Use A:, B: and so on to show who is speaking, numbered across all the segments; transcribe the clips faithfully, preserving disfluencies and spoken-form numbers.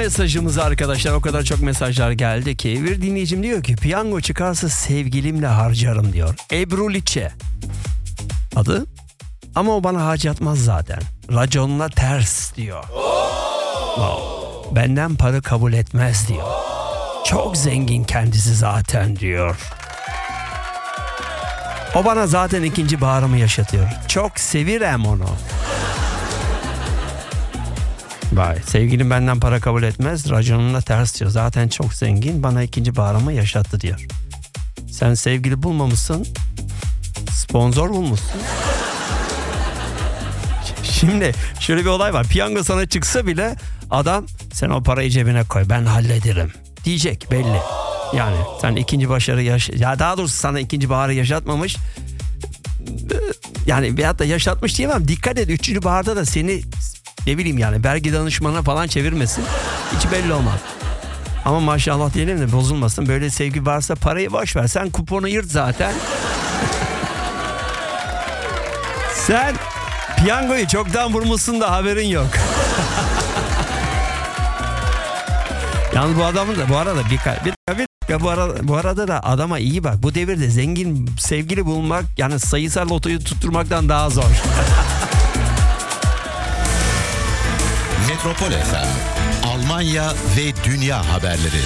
A: mesajımız arkadaşlar. O kadar çok mesajlar geldi ki. Bir dinleyicim diyor ki piyango çıkarsa sevgilimle harcarım diyor. Ebru Liçe adı. Ama o bana harcatmaz zaten. Raconla ters diyor. Wow. Benden para kabul etmez diyor. Çok zengin kendisi zaten diyor. O bana zaten ikinci baharımı yaşatıyor. Çok sevirem onu. Vay, sevgilim benden para kabul etmez, raconuna ters diyor. Zaten çok zengin, bana ikinci baharımı yaşattı diyor. Sen sevgili bulmamışsın, sponsor bulmuşsun. Şimdi şöyle bir olay var. Piyango sana çıksa bile adam sen o parayı cebine koy, ben hallederim diyecek belli. Yani sen ikinci başarı yaş ya daha doğrusu sana ikinci baharı yaşatmamış. Yani veyahut da yaşatmış diyemem. Dikkat et, üçüncü baharda da seni ne bileyim yani vergi danışmanına falan çevirmesin. Hiç belli olmaz. Ama maşallah diyelim de bozulmasın. Böyle sevgi varsa parayı boş ver. Sen kuponu yırt zaten. Sen piyangoyu çoktan vurmuşsun da haberin yok. Yalnız bu adamın da bu arada bir bir, bir bu arada bu arada da adama iyi bak. Bu devirde zengin sevgili bulmak yani sayısal lotoyu tutturmaktan daha zor.
B: Metropol F M, Almanya ve dünya haberleri.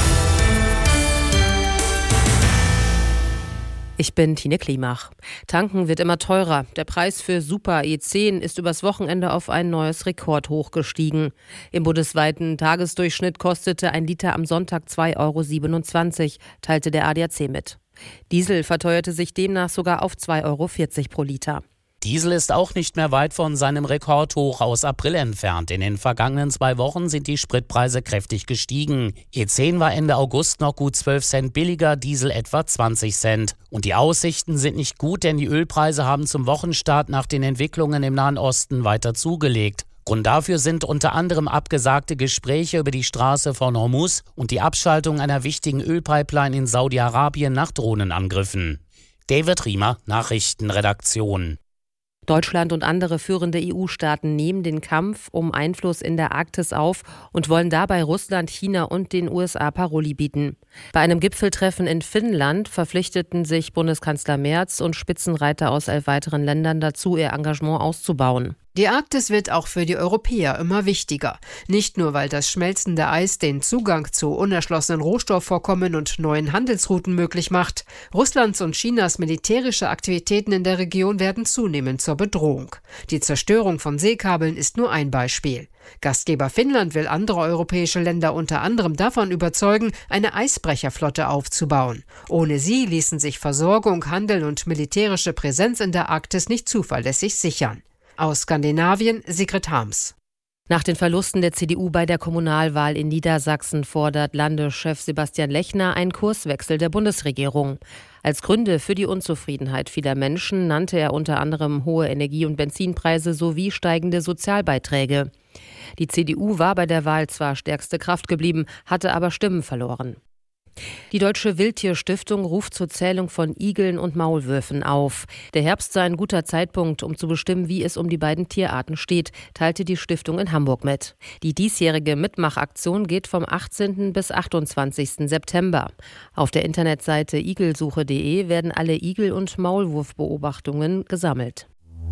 C: Ich bin Tine Klimach. Tanken wird immer teurer. Der Preis für Super E zehn ist übers Wochenende auf ein neues Rekordhoch gestiegen. Im bundesweiten Tagesdurchschnitt kostete ein Liter am Sonntag zwei Euro siebenundzwanzig, teilte der A D A C mit. Diesel verteuerte sich demnach sogar auf zwei Euro vierzig pro Liter.
D: Diesel ist auch nicht mehr weit von seinem Rekordhoch aus April entfernt. In den vergangenen zwei Wochen sind die Spritpreise kräftig gestiegen. E zehn war Ende August noch gut zwölf Cent billiger, Diesel etwa zwanzig Cent. Und die Aussichten sind nicht gut, denn die Ölpreise haben zum Wochenstart nach den Entwicklungen im Nahen Osten weiter zugelegt. Grund dafür sind unter anderem abgesagte Gespräche über die Straße von Hormuz und die Abschaltung einer wichtigen Ölpipeline in Saudi-Arabien nach Drohnenangriffen. David Riemer, Nachrichtenredaktion.
C: Deutschland und andere führende E U-Staaten nehmen den Kampf um Einfluss in der Arktis auf und wollen dabei Russland, China und den U S A Paroli bieten. Bei einem Gipfeltreffen in Finnland verpflichteten sich Bundeskanzler Merz und Spitzenreiter aus elf weiteren Ländern dazu, ihr Engagement auszubauen.
E: Die Arktis wird auch für die Europäer immer wichtiger. Nicht nur, weil das schmelzende Eis den Zugang zu unerschlossenen Rohstoffvorkommen und neuen Handelsrouten möglich macht. Russlands und Chinas militärische Aktivitäten in der Region werden zunehmend zur Bedrohung. Die Zerstörung von Seekabeln ist nur ein Beispiel. Gastgeber Finnland will andere europäische Länder unter anderem davon überzeugen, eine Eisbrecherflotte aufzubauen. Ohne sie ließen sich Versorgung, Handel und militärische Präsenz in der Arktis nicht zuverlässig sichern. Aus Skandinavien, Sigrid Harms.
C: Nach den Verlusten der C D U bei der Kommunalwahl in Niedersachsen fordert Landeschef Sebastian Lechner einen Kurswechsel der Bundesregierung. Als Gründe für die Unzufriedenheit vieler Menschen nannte er unter anderem hohe Energie- und Benzinpreise sowie steigende Sozialbeiträge. Die C D U war bei der Wahl zwar stärkste Kraft geblieben, hatte aber Stimmen verloren. Die Deutsche Wildtierstiftung ruft zur Zählung von Igeln und Maulwürfen auf. Der Herbst sei ein guter Zeitpunkt, um zu bestimmen, wie es um die beiden Tierarten steht, teilte die Stiftung in Hamburg mit. Die diesjährige Mitmachaktion geht vom achtzehnten bis achtundzwanzigsten September. Auf der Internetseite igelsuche punkt de werden alle Igel- und Maulwurfbeobachtungen gesammelt.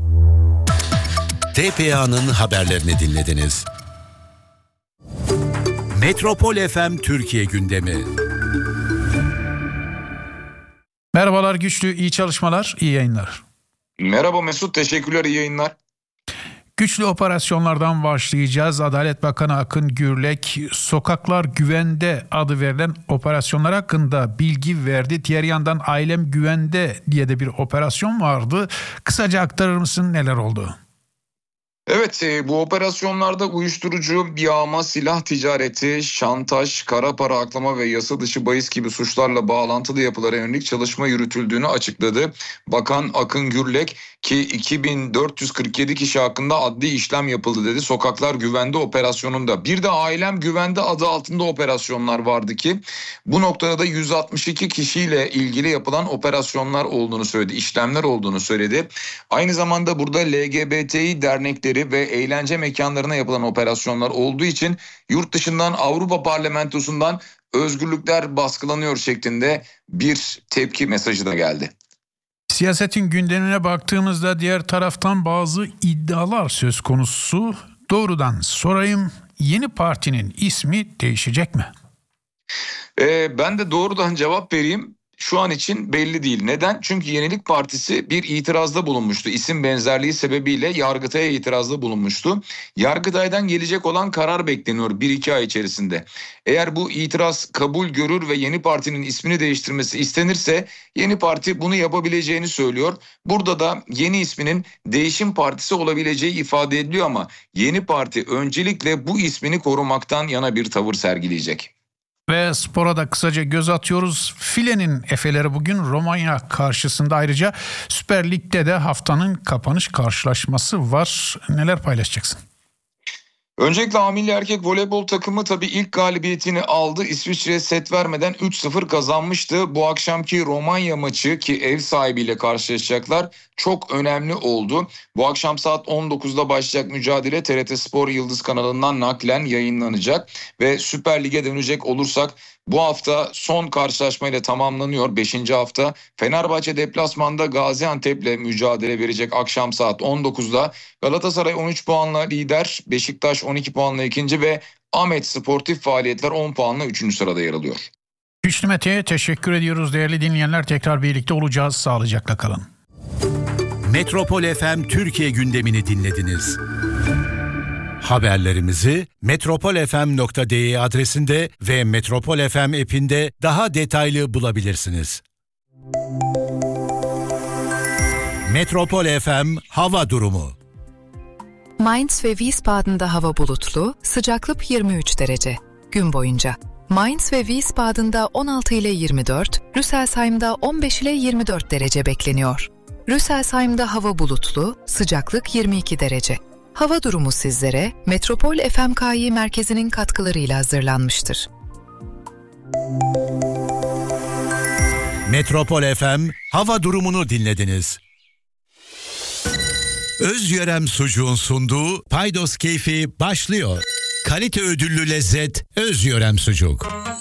B: T P A'nın haberlerini dinlediniz. Metropol F M Türkiye gündemi.
F: Merhabalar Güçlü, iyi çalışmalar, iyi yayınlar.
G: Merhaba Mesut, teşekkürler, iyi yayınlar.
F: Güçlü operasyonlardan başlayacağız. Adalet Bakanı Akın Gürlek, Sokaklar Güvende adı verilen operasyonlar hakkında bilgi verdi. Diğer yandan Ailem Güvende diye de bir operasyon vardı. Kısaca aktarır mısın, neler oldu?
G: Evet, bu operasyonlarda uyuşturucu, yağma, silah ticareti, şantaj, kara para aklama ve yasa dışı bahis gibi suçlarla bağlantılı yapılara yönelik çalışma yürütüldüğünü açıkladı. Bakan Akın Gürlek ki iki bin dört yüz kırk yedi kişi hakkında adli işlem yapıldı dedi Sokaklar Güvende operasyonunda. Bir de Ailem Güvende adı altında operasyonlar vardı ki bu noktada da yüz altmış iki kişiyle ilgili yapılan operasyonlar olduğunu söyledi, işlemler olduğunu söyledi. Aynı zamanda burada L G B Tİ dernekleri ilgili ve eğlence mekanlarına yapılan operasyonlar olduğu için yurt dışından, Avrupa Parlamentosu'ndan özgürlükler baskılanıyor şeklinde bir tepki mesajı da geldi.
F: Siyasetin gündemine baktığımızda diğer taraftan bazı iddialar söz konusu. Doğrudan sorayım, yeni partinin ismi değişecek mi?
G: Ee, ben de doğrudan cevap vereyim. Şu an için belli değil. Neden? Çünkü Yenilik Partisi bir itirazda bulunmuştu. İsim benzerliği sebebiyle Yargıtay'a itirazda bulunmuştu. Yargıtay'dan gelecek olan karar bekleniyor bir iki ay içerisinde. Eğer bu itiraz kabul görür ve Yeni Parti'nin ismini değiştirmesi istenirse Yeni Parti bunu yapabileceğini söylüyor. Burada da yeni isminin Değişim Partisi olabileceği ifade ediliyor ama Yeni Parti öncelikle bu ismini korumaktan yana bir tavır sergileyecek.
F: Ve spora da kısaca göz atıyoruz. Filenin Efeleri bugün Romanya karşısında, ayrıca Süper Lig'de de haftanın kapanış karşılaşması var. Neler paylaşacaksın?
G: Öncelikle A Milli Erkek Voleybol takımı tabii ilk galibiyetini aldı. İsviçre'ye set vermeden üç sıfır kazanmıştı. Bu akşamki Romanya maçı, ki ev sahibiyle karşılaşacaklar, çok önemli oldu. Bu akşam saat on dokuzda başlayacak mücadele T R T Spor Yıldız kanalından naklen yayınlanacak. Ve Süper Lig'e dönecek olursak bu hafta son karşılaşmayla tamamlanıyor. beşinci hafta Fenerbahçe deplasmanda Gaziantep'le mücadele verecek akşam saat on dokuzda. Galatasaray on üç puanla lider, Beşiktaş on iki puanla ikinci ve Ahmet Sportif Faaliyetler on puanla üçüncü sırada yer alıyor.
F: Güçlü Mete'ye teşekkür ediyoruz değerli dinleyenler. Tekrar birlikte olacağız. Sağlıcakla kalın.
B: Metropol F M Türkiye gündemini dinlediniz. Haberlerimizi metropol f m nokta d e adresinde ve Metropol F M app'inde daha detaylı bulabilirsiniz. Metropol F M hava durumu.
H: Mainz ve Wiesbaden'da hava bulutlu, sıcaklık yirmi üç derece. Gün boyunca Mainz ve Wiesbaden'da on altı ile yirmi dört, Rüsselsheim'da on beş ile yirmi dört derece bekleniyor. Rüsselsheim'da hava bulutlu, sıcaklık yirmi iki derece. Hava durumu sizlere Metropol F M K İ merkezinin katkılarıyla hazırlanmıştır.
B: Metropol F M hava durumunu dinlediniz. Özyörem Sucuğun sunduğu Paydos Keyfi başlıyor. Kalite ödüllü lezzet Özyörem Sucuk.